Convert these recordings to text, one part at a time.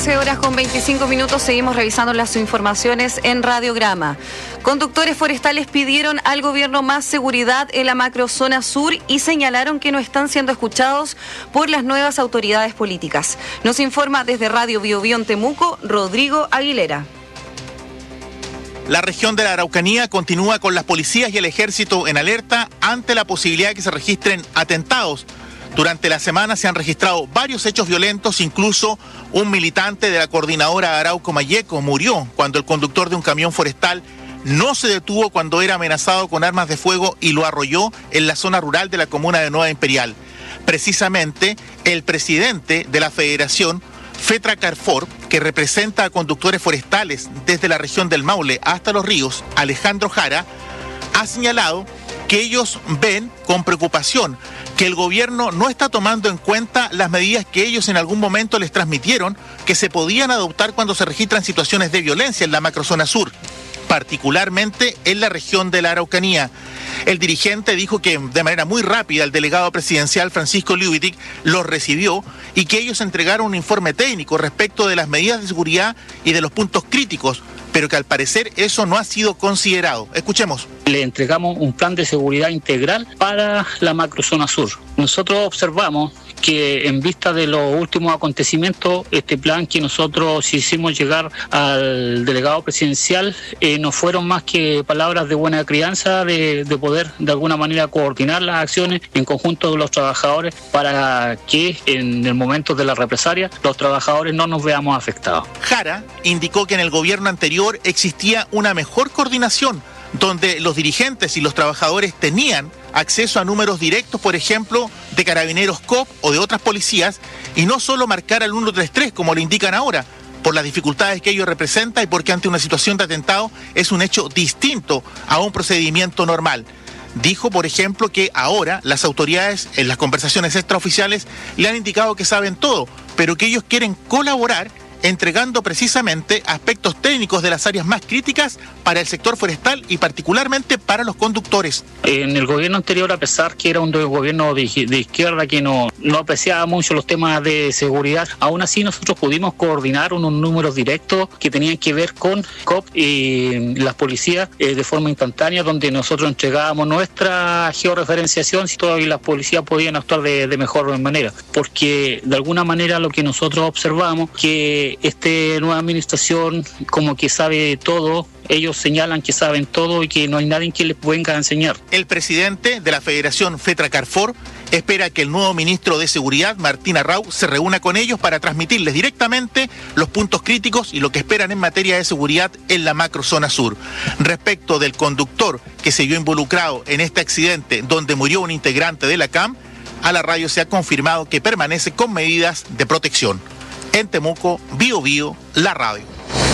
13 horas con 25 minutos, seguimos revisando las informaciones en Radiograma. Conductores forestales pidieron al gobierno más seguridad en la macrozona sur y señalaron que no están siendo escuchados por las nuevas autoridades políticas. Nos informa desde Radio Biobío en Temuco, Rodrigo Aguilera. La región de la Araucanía continúa con las policías y el ejército en alerta ante la posibilidad de que se registren atentados. Durante la semana se han registrado varios hechos violentos, incluso un militante de la coordinadora Arauco-Mayeco murió cuando el conductor de un camión forestal no se detuvo cuando era amenazado con armas de fuego y lo arrolló en la zona rural de la comuna de Nueva Imperial. Precisamente, el presidente de la Federación Fetra Carfor, que representa a conductores forestales desde la región del Maule hasta Los Ríos, Alejandro Jara, ha señalado que ellos ven con preocupación que el gobierno no está tomando en cuenta las medidas que ellos en algún momento les transmitieron que se podían adoptar cuando se registran situaciones de violencia en la macrozona sur, particularmente en la región de la Araucanía. El dirigente dijo que de manera muy rápida el delegado presidencial Francisco Liubitic los recibió y que ellos entregaron un informe técnico respecto de las medidas de seguridad y de los puntos críticos, pero que al parecer eso no ha sido considerado. Escuchemos. Le entregamos un plan de seguridad integral para la macrozona sur. Nosotros observamos que en vista de los últimos acontecimientos, este plan que nosotros hicimos llegar al delegado presidencial no fueron más que palabras de buena crianza, de poder de alguna manera coordinar las acciones en conjunto de los trabajadores para que en el momento de la represalia los trabajadores no nos veamos afectados. Jara indicó que en el gobierno anterior existía una mejor coordinación, donde los dirigentes y los trabajadores tenían acceso a números directos, por ejemplo, de carabineros COP o de otras policías, y no solo marcar al 133 como lo indican ahora, por las dificultades que ello representa y porque ante una situación de atentado es un hecho distinto a un procedimiento normal. Dijo, por ejemplo, que ahora las autoridades en las conversaciones extraoficiales le han indicado que saben todo, pero que ellos quieren colaborar entregando precisamente aspectos técnicos de las áreas más críticas para el sector forestal y particularmente para los conductores. En el gobierno anterior, a pesar que era un gobierno de izquierda que no apreciaba mucho los temas de seguridad, aún así nosotros pudimos coordinar unos números directos que tenían que ver con COP y las policías de forma instantánea, donde nosotros entregábamos nuestra georreferenciación si todavía las policías podían actuar de mejor manera, porque de alguna manera lo que nosotros observamos que esta nueva administración como que sabe todo, ellos señalan que saben todo y que no hay nadie que les venga a enseñar. El presidente de la Federación Fetra Carfor espera que el nuevo ministro de Seguridad, Martín Arrau, se reúna con ellos para transmitirles directamente los puntos críticos y lo que esperan en materia de seguridad en la macrozona sur. Respecto del conductor que se vio involucrado en este accidente donde murió un integrante de la CAM, a la radio se ha confirmado que permanece con medidas de protección. En Temuco, Biobío, la radio.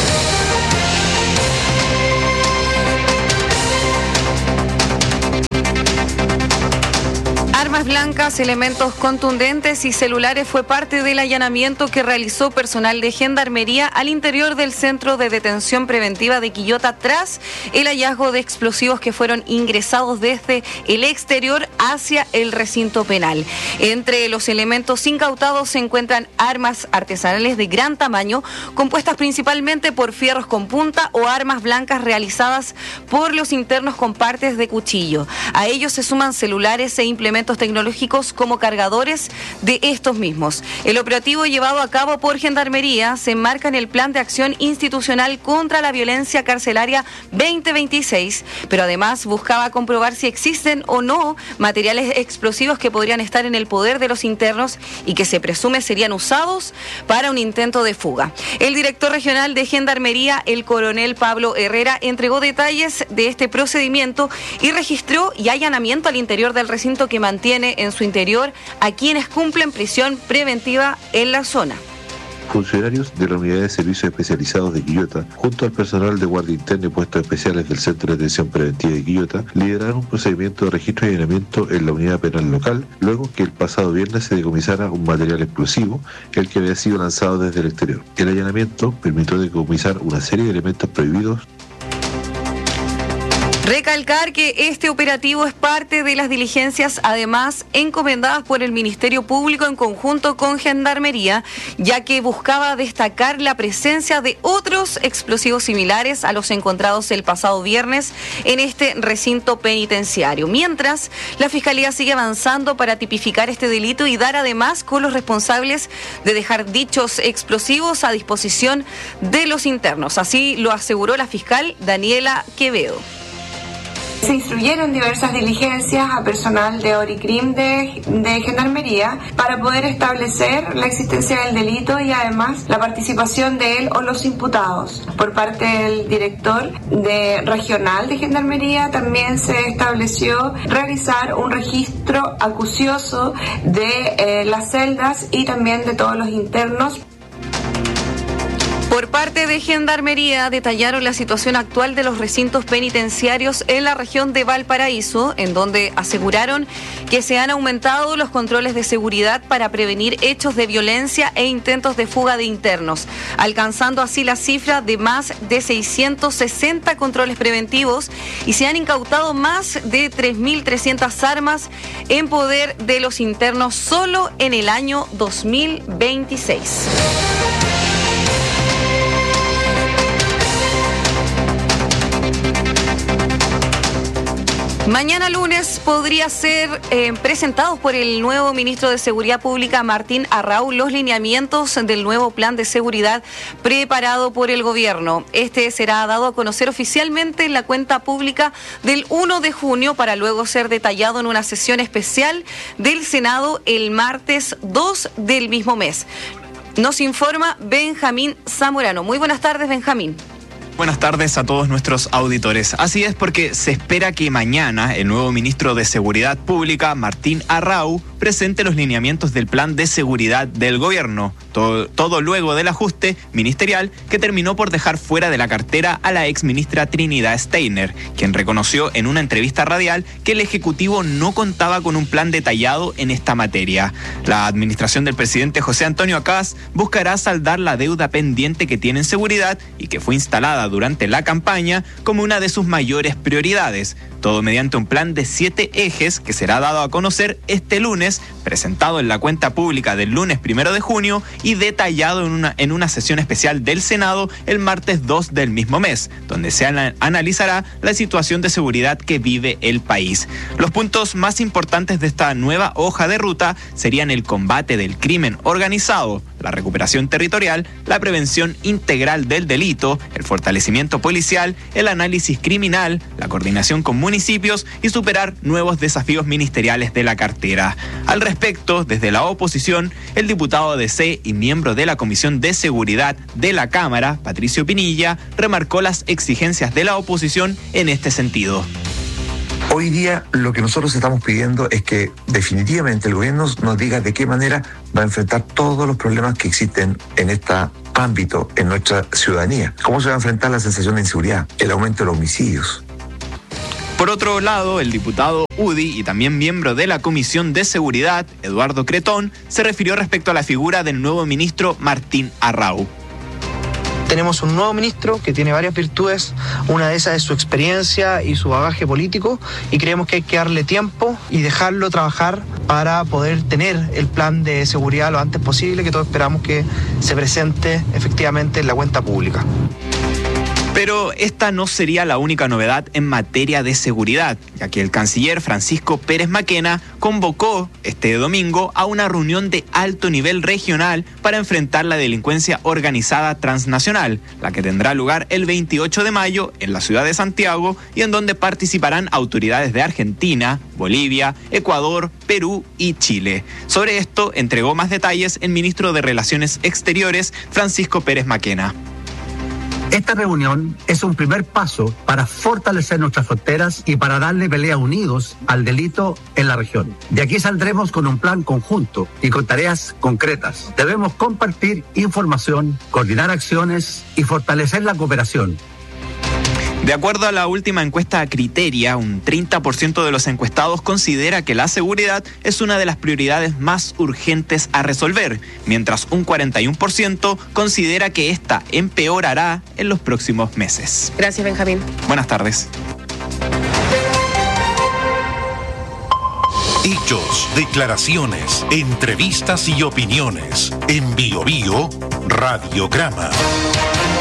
Armas blancas, elementos contundentes y celulares fue parte del allanamiento que realizó personal de Gendarmería al interior del Centro de Detención Preventiva de Quillota tras el hallazgo de explosivos que fueron ingresados desde el exterior hacia el recinto penal. Entre los elementos incautados se encuentran armas artesanales de gran tamaño, compuestas principalmente por fierros con punta o armas blancas realizadas por los internos con partes de cuchillo. A ellos se suman celulares e implementos tecnológicos como cargadores de estos mismos. El operativo llevado a cabo por Gendarmería se enmarca en el Plan de Acción Institucional contra la Violencia Carcelaria 2026, pero además buscaba comprobar si existen o no materiales explosivos que podrían estar en el poder de los internos y que se presume serían usados para un intento de fuga. El director regional de Gendarmería, el coronel Pablo Herrera, entregó detalles de este procedimiento y registró y allanamiento al interior del recinto que mantiene en su interior a quienes cumplen prisión preventiva en la zona. Funcionarios de la Unidad de Servicios Especializados de Quillota, junto al personal de Guardia Interna y Puestos Especiales del Centro de Detención Preventiva de Quillota, lideraron un procedimiento de registro y allanamiento en la unidad penal local, luego que el pasado viernes se decomisara un material explosivo, el que había sido lanzado desde el exterior. El allanamiento permitió decomisar una serie de elementos prohibidos. Recalcar que este operativo es parte de las diligencias, además, encomendadas por el Ministerio Público en conjunto con Gendarmería, ya que buscaba destacar la presencia de otros explosivos similares a los encontrados el pasado viernes en este recinto penitenciario. Mientras, la Fiscalía sigue avanzando para tipificar este delito y dar además con los responsables de dejar dichos explosivos a disposición de los internos. Así lo aseguró la fiscal Daniela Quevedo. Se instruyeron diversas diligencias a personal de ORICRIM de Gendarmería para poder establecer la existencia del delito y además la participación de él o los imputados. Por parte del director regional de Gendarmería también se estableció realizar un registro acucioso de las celdas y también de todos los internos. Por parte de Gendarmería detallaron la situación actual de los recintos penitenciarios en la región de Valparaíso, en donde aseguraron que se han aumentado los controles de seguridad para prevenir hechos de violencia e intentos de fuga de internos, alcanzando así la cifra de más de 660 controles preventivos y se han incautado más de 3.300 armas en poder de los internos solo en el año 2026. Mañana lunes podría ser presentados por el nuevo ministro de Seguridad Pública, Martín Arrau, los lineamientos del nuevo plan de seguridad preparado por el gobierno. Este será dado a conocer oficialmente en la cuenta pública del 1 de junio para luego ser detallado en una sesión especial del Senado el martes 2 del mismo mes. Nos informa Benjamín Zamorano. Muy buenas tardes, Benjamín. Buenas tardes a todos nuestros auditores. Así es, porque se espera que mañana el nuevo ministro de Seguridad Pública, Martín Arrau, presente los lineamientos del plan de seguridad del gobierno. Todo luego del ajuste ministerial que terminó por dejar fuera de la cartera a la exministra Trinidad Steiner, quien reconoció en una entrevista radial que el Ejecutivo no contaba con un plan detallado en esta materia. La administración del presidente José Antonio Kast buscará saldar la deuda pendiente que tiene en seguridad y que fue instalada durante la campaña como una de sus mayores prioridades. Todo mediante un plan de 7 ejes que será dado a conocer este lunes, presentado en la cuenta pública del lunes 1 de junio y detallado en una sesión especial del Senado el martes 2 del mismo mes, donde se analizará la situación de seguridad que vive el país. Los puntos más importantes de esta nueva hoja de ruta serían el combate del crimen organizado, la recuperación territorial, la prevención integral del delito, el fortalecimiento policial, el análisis criminal, la coordinación con municipios y superar nuevos desafíos ministeriales de la cartera. Al respecto, desde la oposición, el diputado de C y miembro de la Comisión de Seguridad de la Cámara, Patricio Pinilla, remarcó las exigencias de la oposición en este sentido. Hoy día lo que nosotros estamos pidiendo es que definitivamente el gobierno nos diga de qué manera va a enfrentar todos los problemas que existen en este ámbito, en nuestra ciudadanía. ¿Cómo se va a enfrentar la sensación de inseguridad, el aumento de los homicidios? Por otro lado, el diputado UDI y también miembro de la Comisión de Seguridad, Eduardo Cretón, se refirió respecto a la figura del nuevo ministro Martín Arrau. Tenemos un nuevo ministro que tiene varias virtudes, una de esas es su experiencia y su bagaje político, y creemos que hay que darle tiempo y dejarlo trabajar para poder tener el plan de seguridad lo antes posible, que todos esperamos que se presente efectivamente en la cuenta pública. Pero esta no sería la única novedad en materia de seguridad, ya que el canciller Francisco Pérez Maquena convocó este domingo a una reunión de alto nivel regional para enfrentar la delincuencia organizada transnacional, la que tendrá lugar el 28 de mayo en la ciudad de Santiago y en donde participarán autoridades de Argentina, Bolivia, Ecuador, Perú y Chile. Sobre esto entregó más detalles el ministro de Relaciones Exteriores, Francisco Pérez Maquena. Esta reunión es un primer paso para fortalecer nuestras fronteras y para darle pelea unidos al delito en la región. De aquí saldremos con un plan conjunto y con tareas concretas. Debemos compartir información, coordinar acciones y fortalecer la cooperación. De acuerdo a la última encuesta Criteria, un 30% de los encuestados considera que la seguridad es una de las prioridades más urgentes a resolver, mientras un 41% considera que esta empeorará en los próximos meses. Gracias, Benjamín. Buenas tardes. Hechos, declaraciones, entrevistas y opiniones. En Bio Bio, Radiograma.